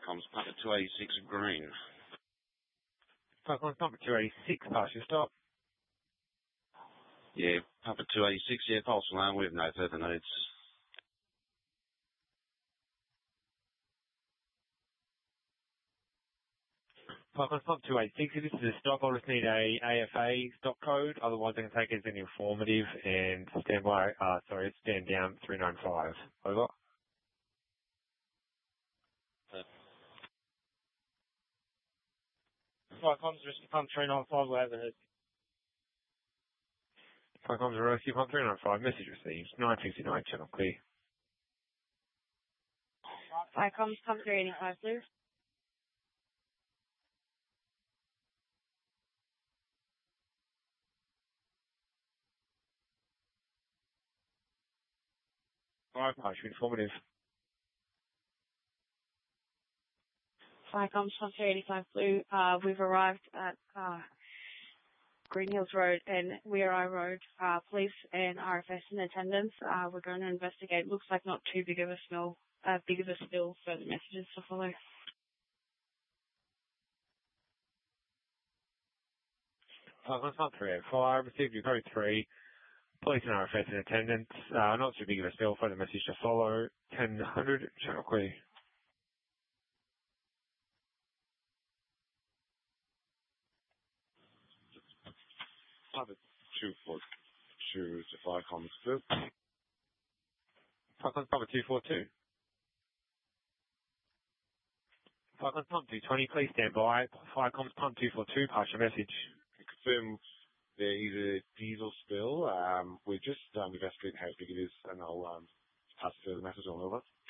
Comms, Papa 286 green. Falcons Papa 286, pass your stop. Yeah, Papa 286, yeah, false alarm, we have no further needs. Falcons Papa 286, if this is a stop, I'll just need a AFA stop code, otherwise I can take it as an informative and stand down 395. Over. Falcons, Rescue Pump 395, we have it. Falcons, Rescue Pump 395, message received, 969, channel clear. Falcons, Pump 385, please. Alright, pass you informative. Falcons, Pump 385, Blue. We've arrived at Green Hills Road and Weir Eye Road. Police and RFS in attendance. We're going to investigate. Looks like not too big of a spill. Further messages to follow. Falcons Pump 385, received your code 3. Police and RFS in attendance. Not too big of a spill. Further message to follow. 1000, channel clear. Papa 242 to Falcons 2. Falcons Papa 242. Falcons Pump 220, please stand by. Falcons Pump 242, pass your message. Confirm there is a diesel spill. We're just investigating how big it is, and I'll pass the message on over.